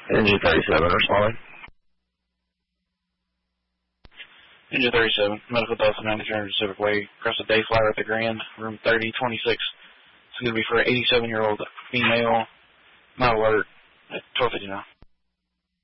Engine 37 responding. Engine 37, medical Delta 9300 Pacific Way, across the day flyer at the Grand, room 3026. It's going to be for an 87-year-old female, not alert, at 12:59.